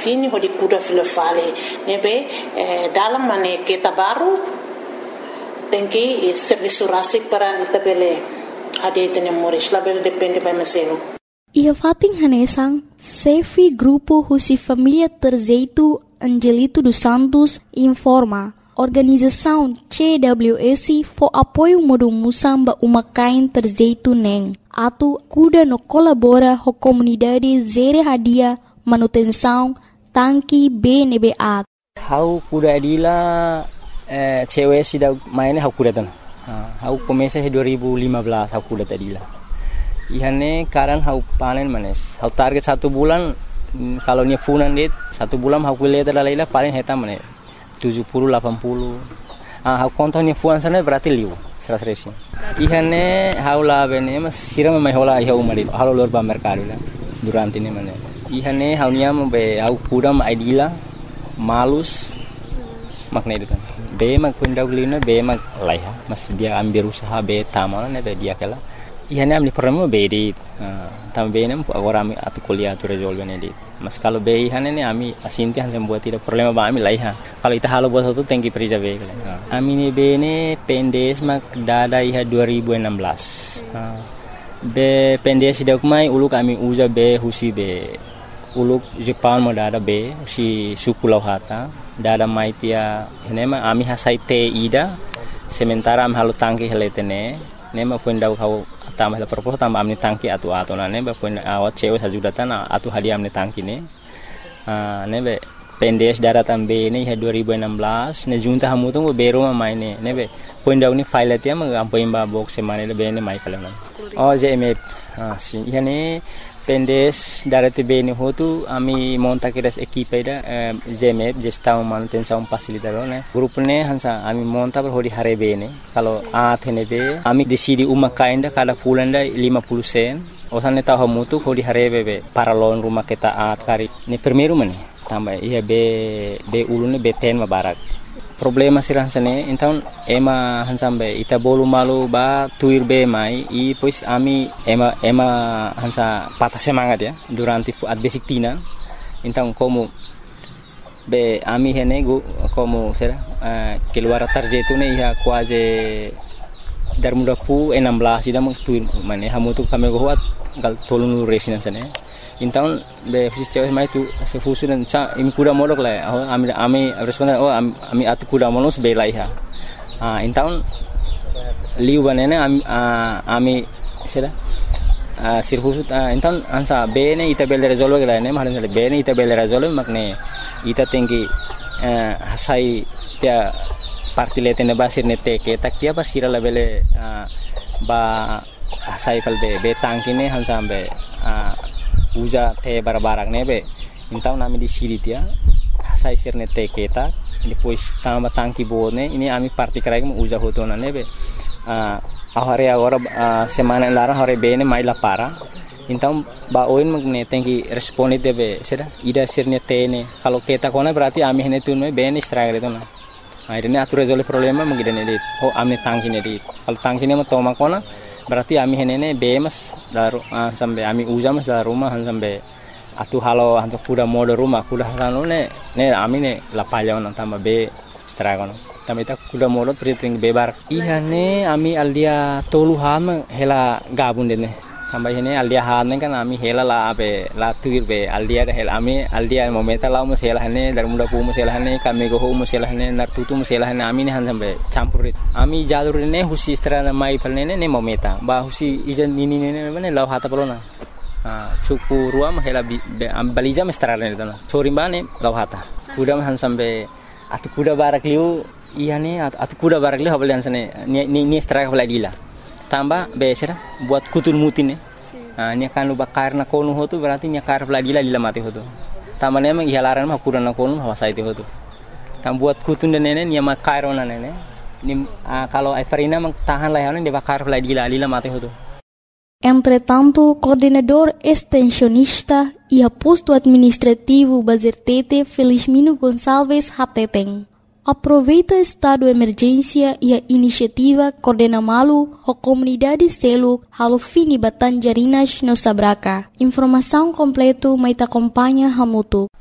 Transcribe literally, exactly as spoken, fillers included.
fini ho di kuda filo fale nebe eh, dalam mane kita baru tenki serviço rasik para itabele ade tene moris label depende pa meselo. Ia fating hanesang Sefi Grupo Husi Família Terzeitu Angelito dos Santos informa Organização C W S for apoio modo musamba umakain Terzeitu neng atu kuda no colabora ho comunidade zere hadia manutenção tanki B N B A. Hau kuda adila eh, cewek sida mainnya hau kuda tan. Hau komesa dua ribu lima belas hau kuda tadila. Ihane karan hau panen manes. Hau target satu bulan kalau nya funan dit satu bulan hau kuliah terlaila paling heta manes tujuh puluh delapan puluh. Ah hau kontonnya fuan sana berarti liu seratus resi. Ihane hau la bene mas siram mai hola ihau malit. Halo lor ba mercado la durante ini manes. Ihane hau nya be hau kuda ma idila malus makna itu kan. Be mak kunda ulina be mak laiha mas dia ambil usaha be tamal ne be dia kala. Ihane amni problema be di tam be nem agora ami atu kuliah tu resolve ne di. Mas kalau be ihane ne ami asinti han sem buat tidak problema ba ami laiha. Kalau ita halo buat satu tengki perija be kala. Ami ne be ne pendes mak dada iha dua ribu enam belas. Be pendes dak mai uluk ami uja be husi be uluk Jepang mo dada be si suku lauhata dada mai tia nema ami hasai te ida sementara am halu tangki heletene nema pun dau kau tambah la propos tambah amni tangki atu atu na neba pun awat cewe sajudatan atu hadi amni tangki ne ah nebe pendes dada tambe ne dua ribu enam belas ne junta hamu tu bero ma mai ne nebe pun dau ni file tia ma ampoin ba box semane le be ne mai kala oh J M F ah si yani pendes darati bene hotu ami monta kiras equipe da J M F gestão manutenção facilitador né grupo ne hansa ami monta per hodi hare bene kalau a thene be ami decidi uma kainda kada fulanda lima puluh sen osane tahu mutu hodi hare be para lon rumah kita at kari ni primeiro mane tambah iya be be ulune be ten mabarak problema sirah sane então ema hansambe ita bolu malu ba tuir be mai i pois ami ema ema hansa patah semangat ya durante at basic tina então como be ami henego como será uh, keluar tarjetu ne ya quase dar muda pu enam belas ida meng tuir mane hamutu kami goat gal tolunu resina sane então be fisiceu mai tu se fusu dan cha im kuda modok la oh ami ami responden oh ami atu kuda monos be laiha ah então liu banene ami ami sera sir fusu então ansa be ne ita bel resolve la ne mahan be ne ita bel resolve makne ita tinggi hasai dia parti letene basir ne teke tak dia basira la bele ba hasai kal be be tangkine hansambe uja te barbarak nebe então nami di siri dia sai sirne te keta depois tamba tangki bone ini ami parti krai mo uja hotona nebe a hore agora semana lara hore bene mai la para então ba oin magne tenki responde debe sera ida sirne te ne kalau keta kona berarti ami hene tunme bene stragre tona akhirnya atu resolve problema mengidene dit oh ami tangki ne dit kalau tangki ne mo toma kona berarti ami henene bemas daru uh, sampai ami uja mas dalam rumah sampai atu halo hantu kuda mode rumah kuda halo ne ne ami ne la palya on tamba be stragono tamba ita kuda mode priting bebar ihane ami aldia tolu ham hela gabun dene tamba hene aldia han kan ami hela la be la tuir be aldia de hela ami aldia momenta la mo hela hane dar muda pu mo hela hane kami go mo hela hane nar tutu mo hela hane ami ne han sampai campurit ami jalur ne husi strana mai palne ne momenta ba husi ijan nini ne ne law hata polona ah suku ruam hela balija mestrana ne dana chorimbane law hata kuda han sampai atu kuda barak liu ihane atu kuda barak liu habal sane ni ni straka baladila tambah besera buat kutul mutin ne ah nya kan lu bakar na konu hotu berarti nya kar baladila lila mati hotu tambah ne mang ihalaran mah kuda na konu hawasa itu hotu tam buat kutun dan nene nya makar ona nene ni kalau Everina mang tahan lah de bakar baladila lila mati hotu. Entretanto, coordenador extensionista e posto administrativo Bazertete Felizmino Gonçalves Hateteng aproveita estado de emergência e a iniciativa Coordenamalu a comunidade selo halo fini Batanjarinas no Sabraka. Informação completa mai te acompanha hamutu.